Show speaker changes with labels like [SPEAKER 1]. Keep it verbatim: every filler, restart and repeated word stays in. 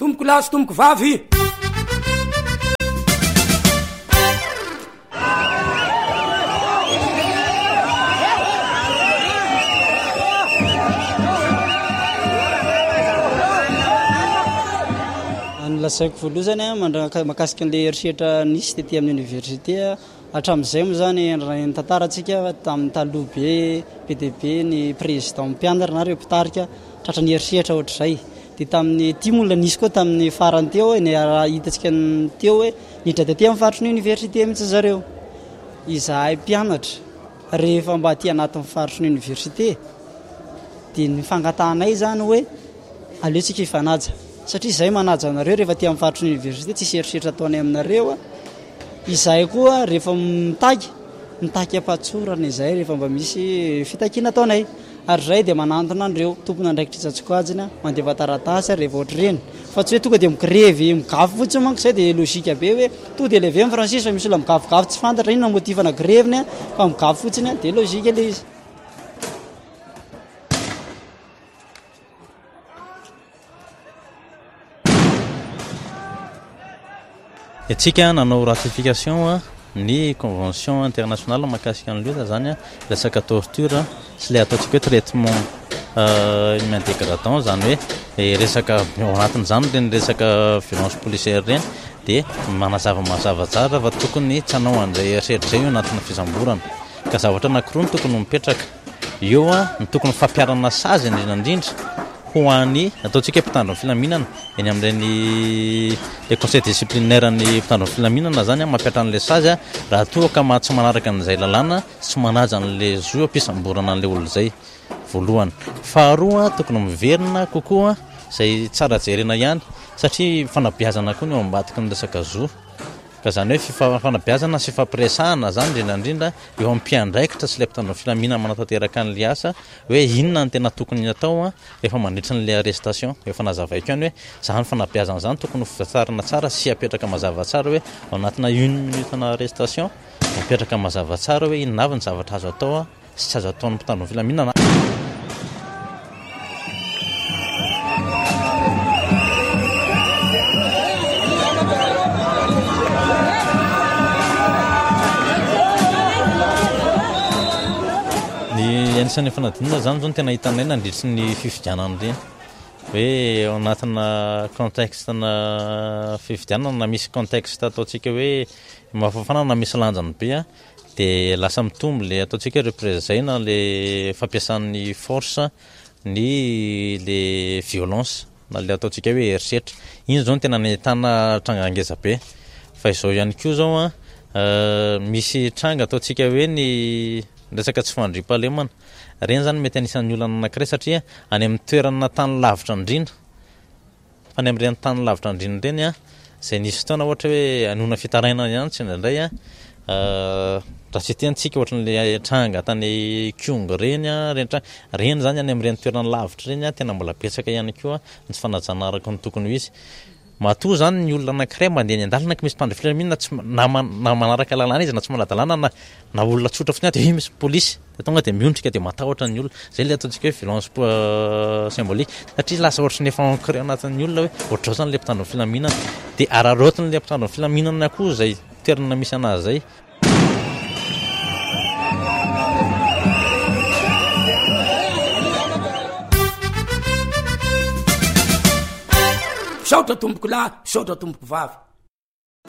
[SPEAKER 1] tomboko lasy tomboko vavy
[SPEAKER 2] lasaiko voaloha zany a mandra makasika an'le eritreritra nisy tetỳ amin'ny université hatramin'izay moa zany ny tantarantsika tamin'ny taloha be P D B ny président mpianatra nareo mpitarika tratra ny eritreritra ohatr'izay dia tamin'ny ty molina nisy koa tamin'ny farany teo ny hitantsika teo hoe nidra tetỳ amin'ny faritry ny université mihitsy zareo izahay mpianatra rehefa mba aty anatin'ny faritry ny université dia ny fangatanay zany hoe aleotsika hifanaja satria izay manaja anareo rehefa aty amin'ny faritry ny université tsisy eritreritra ataonay aminareo izahay koa rehefa mitaky mitaky ampatsorana izay rehefa mba misy fitakiana ataonay ary zay dia manantona andreo tompona andraikitra itsatsikoajina mandeva taratasy rehefa ohatr'ireny fa tsy hoe tonga dia mikrevy migafy fotsiny manko izay dia logika be hoe to dia leve amin'ny francis fa misy ola migafigafy tsy fantatra inona motivana greviny fa migafy fotsiny dia logika ilay izy
[SPEAKER 3] etsika nanao ratification ny convention internationale mahakasika an'lio zany a resaka torture sy le ataontsika hoe traitement humain dégradant zany hoe resaka ao anatin'izany reny resaka violence policière reny dia manazava mazava tsara fa tokony tsy hanao an'izay eritreritra zay io anatin'ny fisamborana ka zavatra anankiroa ny tokony mipetraka eo a ny tokony fampiarana sazy indrindrandrindra ho an'ny ataontsika hoe mpitandro ny filaminana eny amin'ireny le conseil disciplinaire ny mpitandro ny filaminana zany a mampiatra an'le sazy a raha toa ka ma tsy manaraka an'izay lalàna tsy manaja an'le zo ampisamborana an'le olo zay voalohany faharoa tokony miverina kokoa zay tsara jerena ihany satria fanabeazana koa ny eo ambadiky ny resaka zo ka zany hoe fanabeazana sy fampiresahana zany indrindrandrindra eo ampiandraikitra sy le mpitandro ny filaminana manatanteraka an'le asa hoe inona ny tena tokony atao a rehefa mandritra n'le arrestation efa nazavaiko ihany hoe zany fanabeazana zany tokony fitarina tsara sy apetraka mazava tsara hoe ao anatina une minute na arrestation apetraka mazava tsara hoe inona avy ny zavatra azo atao a sy tsy azo ataon'ny mpitandro ny filaminana anisan'ny fanadinana zany zao no tena hitanay nandritry ny fifidianana reny hoe ao anatina contextena fifidianana na misy contexte ataontsika hoe mafafana na misy lanjany be a dia lasa mitombo le ataontsika hoe représena le fampiasan'ny force ny le violence na le ataontsika hoe eritreritra iny zao no tena nahitana tranga angeza be fa izao ihany koa zao a misy tranga ataontsika hoe ny resaka tsy fandriam-pahalemana reny zany mety anisan'ny olana anankiray satria any amin'ny toerana tany lavitra indrindra fa any amin'ireny tany lavitra indrindra reny a izay nisy fotoana ohatra hoe anona fitaraina ihany tsy indraindray a raha tsy tiantsika ohatran'le tranga tany kongo reny a reny reny zany any amin'ireny toerana lavitra reny a tena mbola betsaka ihany koa ny fanajana araka ny tokony ho izy matoa zany ny olona anankiray mandeha ny andalana ka misy mpandry filaminana tsy na manaraka lalàna izy na tsy manadalàna na na olona tsotra fony dia misy polisy dia tonga dia miondrika dia matahotra ny olona zay le ataontsika hoe violence symbolique satria lasa ohatry ny efa ancré anatin'ny olona hoe ohatrao zany le mpitandro ny filaminana dia araraotiny le mpitandro ny filaminana koa zay toerana misy anazy zay
[SPEAKER 1] saotra tomboko lahy saotra tomboko vavy